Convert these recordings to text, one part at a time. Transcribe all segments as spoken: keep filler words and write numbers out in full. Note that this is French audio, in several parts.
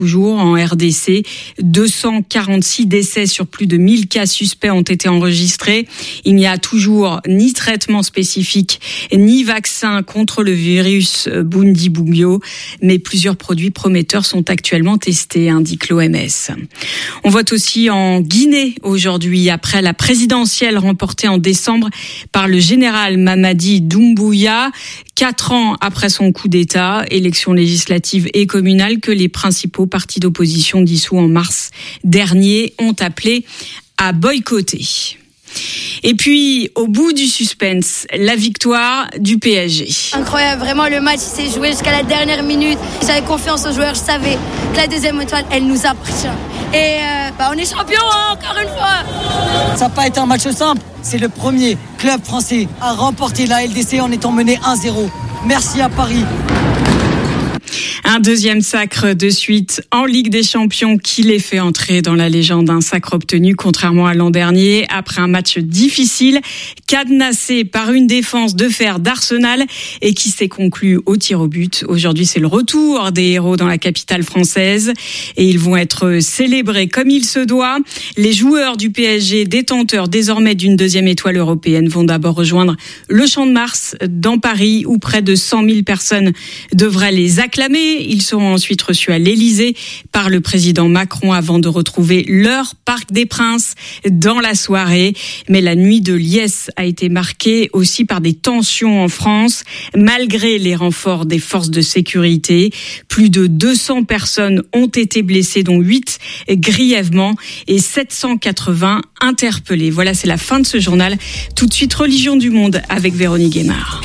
Toujours en R D C, deux cent quarante-six décès sur plus de mille cas suspects ont été enregistrés. Il n'y a toujours ni traitement spécifique, ni vaccin contre le virus Bundibugyo, mais plusieurs produits prometteurs sont actuellement testés, indique l'O M S. On vote aussi en Guinée aujourd'hui, après la présidentielle remportée en décembre par le général Mamadi Doumbouya, quatre ans après son coup d'État, élections législatives et communales que les principaux partis d'opposition dissous en mars dernier ont appelé à boycotter. Et puis, au bout du suspense, la victoire du P S G. Incroyable, vraiment le match s'est joué jusqu'à la dernière minute. J'avais confiance aux joueurs, je savais que la deuxième étoile, elle nous appartient. Et euh, bah on est champion hein, encore une fois. Ça n'a pas été un match simple, c'est le premier club français à remporter la L D C en étant mené un zéro. Merci à Paris. Un deuxième sacre de suite en Ligue des Champions qui les fait entrer dans la légende. Un sacre obtenu, contrairement à l'an dernier, après un match difficile, cadenassé par une défense de fer d'Arsenal et qui s'est conclu au tir au but. Aujourd'hui, c'est le retour des héros dans la capitale française et ils vont être célébrés comme il se doit. Les joueurs du P S G, détenteurs désormais d'une deuxième étoile européenne, vont d'abord rejoindre le Champ de Mars dans Paris où près de cent mille personnes devraient les acclamer. Ils seront ensuite reçus à l'Élysée par le président Macron avant de retrouver leur Parc des Princes dans la soirée. Mais la nuit de liesse a été marquée aussi par des tensions en France, malgré les renforts des forces de sécurité. Plus de deux cents personnes ont été blessées, dont huit grièvement et sept cent quatre-vingts interpellées. Voilà, c'est la fin de ce journal. Tout de suite, Religion du Monde avec Véronique Guémard.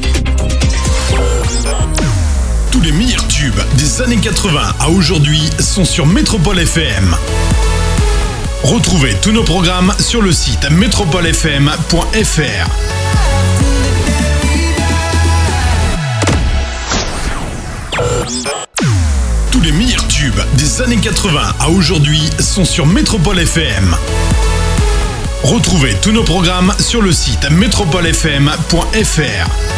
Tous les meilleurs tubes des années quatre-vingts à aujourd'hui sont sur Métropole F M. Retrouvez tous nos programmes sur le site métropole f m point f r. Tous les meilleurs tubes des années quatre-vingts à aujourd'hui sont sur Métropole F M. Retrouvez tous nos programmes sur le site métropole f m point f r.